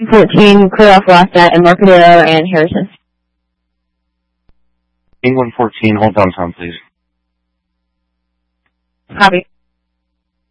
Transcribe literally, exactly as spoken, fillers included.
fourteen, clear off Lafayette and Marcadero and Harrison. England fourteen, hold downtown, please. Copy.